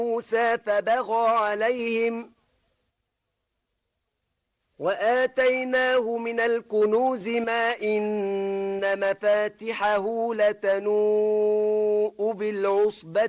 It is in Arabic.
موسى فبغى عليهم وآتيناه من الكنوز ما إن مفاتحه لتنوء بالعصبة